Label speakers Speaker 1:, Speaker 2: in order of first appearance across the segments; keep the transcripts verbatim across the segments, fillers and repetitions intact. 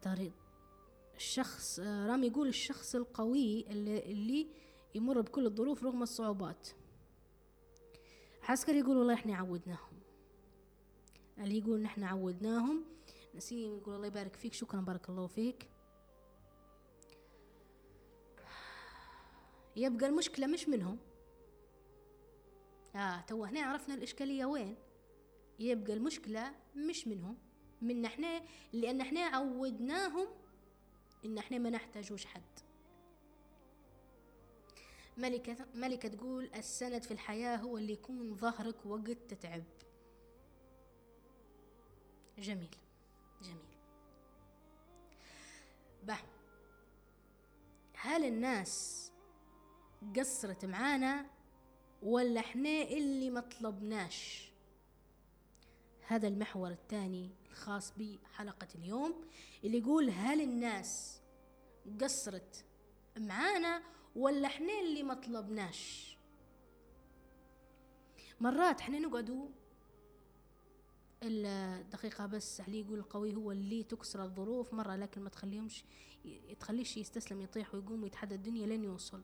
Speaker 1: طريق الشخص رامي يقول الشخص القوي اللي, اللي يمر بكل الظروف رغم الصعوبات. عسكري يقول والله احنا عودناهم. اللي يقول نحن عودناهم. نسيم يقول الله يبارك فيك، شكرا بارك الله فيك. يبقى المشكلة مش منهم. آه تو هنا عرفنا الإشكالية وين. يبقى المشكلة مش منهم، من احنا، لأن احنا عودناهم إن احنا ما نحتاجوش حد. ملكة ملكة تقول السند في الحياة هو اللي يكون ظهرك وقت تتعب. جميل جميل. به هل الناس قصرت معانا ولا احنا اللي ما طلبناش؟ هذا المحور الثاني الخاص بحلقة اليوم، اللي يقول هل الناس قصرت معانا ولا احنا اللي ما طلبناش؟ مرات احنا نقعدوا الدقيقة بس علي يقول القوي هو اللي تكسر الظروف مرة، لكن ما تخليهمش تخليش يستسلم، يطيح ويقوم ويتحدى الدنيا لين يوصل.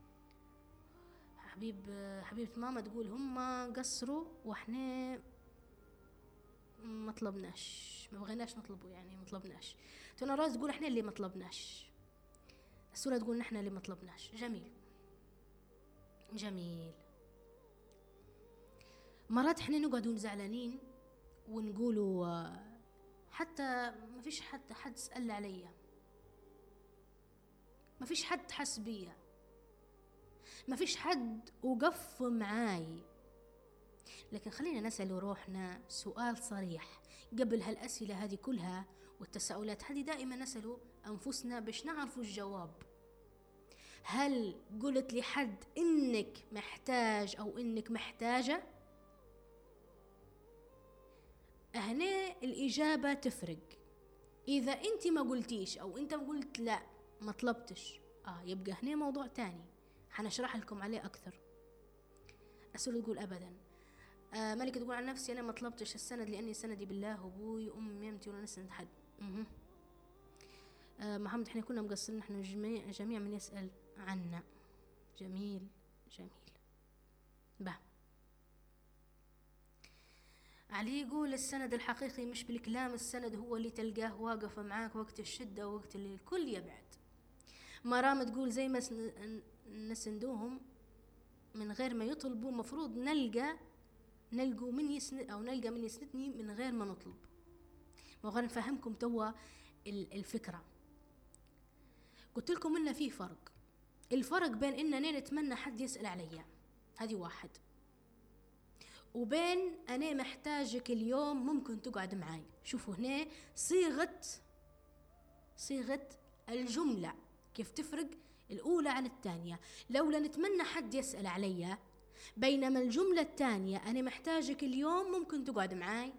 Speaker 1: حبيب حبيبة ماما تقول هم قصروا واحنا ما طلبناش، ما بغيناش نطلبه، يعني ما طلبناش. تونا راز تقول احنا اللي ما طلبناش. السورة تقول نحن اللي ما طلبناش. جميل جميل. مرات احنا نقعدوا زعلانين ونقولوا حتى ما فيش حد حد سأل عليا، ما فيش حد حس بيا، ما فيش حد وقف معاي. لكن خلينا نسأل روحنا سؤال صريح قبل هالأسئلة هذه كلها والتساؤلات هذه. دائما نسأل أنفسنا باش نعرفوا الجواب. هل قلت لحد إنك محتاج أو إنك محتاجة؟ هنا الإجابة تفرق. إذا أنت ما قلتيش أو أنت قلت لا ما طلبتش، آه يبقى هنا موضوع تاني حنشرح لكم عليه أكثر. أسأل تقول أبدا. آه ملكة تقول عن نفسي أنا ما طلبتش السند لأني سندي بالله وأبوي وأمي وأمتي ولا نسند حد. آه محمد احنا كنا مقصرين، نحن جميع, جميع من يسأل عنا. جميل جميل. به علي يقول السند الحقيقي مش بالكلام، السند هو اللي تلقاه واقف معاك وقت الشدة ووقت اللي الكل يبعد. مرام تقول زي ما نسندوهم من غير ما يطلبوا، مفروض نلقى نلقوا من يسند أو نلقى من يسندني من غير ما نطلب. وغير نفهمكم توا الفكرة. قلت لكم إن في فرق. الفرق بين إننا نتمنى حد يسأل عليا، هذه واحد، وبين أنا محتاجك اليوم ممكن تقعد معي. شوفوا هنا صيغة صيغة الجملة كيف تفرق الأولى عن الثانية. لولا نتمنى حد يسأل عليا، بينما الجملة الثانية أنا محتاجك اليوم ممكن تقعد معي.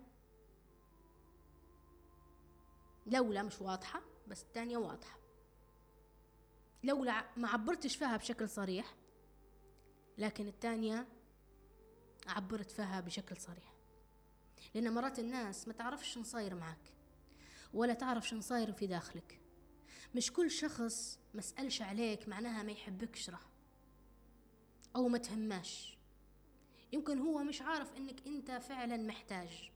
Speaker 1: لولا مش واضحة بس الثانية واضحة. لولا ما عبرتش فيها بشكل صريح، لكن الثانية عبرت فيها بشكل صريح. لأن مرات الناس ما تعرفش شن صاير معك ولا تعرف شن صاير في داخلك. مش كل شخص ما سألش عليك معناها ما يحبكش راه أو ما تهماش. يمكن هو مش عارف إنك أنت فعلا محتاج.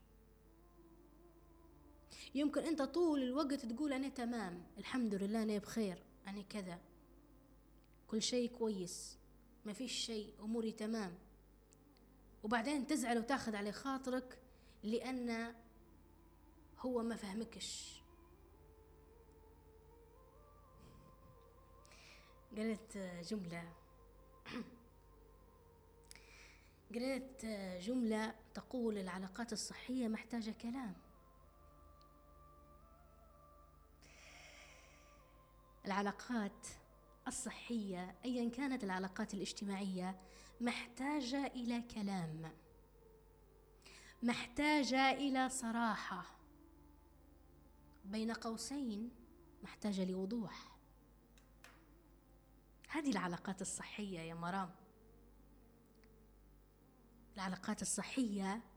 Speaker 1: يمكن أنت طول الوقت تقول أنا تمام الحمد لله أنا بخير أنا كذا كل شيء كويس ما فيش شيء أموري تمام، وبعدين تزعل وتاخذ على خاطرك لأن هو ما فهمكش. قلت جملة قلت جملة تقول العلاقات الصحية محتاجة كلام. العلاقات الصحية أيا كانت العلاقات الاجتماعية محتاجة إلى كلام، محتاجة إلى صراحة، بين قوسين محتاجة لوضوح. هذه العلاقات الصحية يا مرام. العلاقات الصحية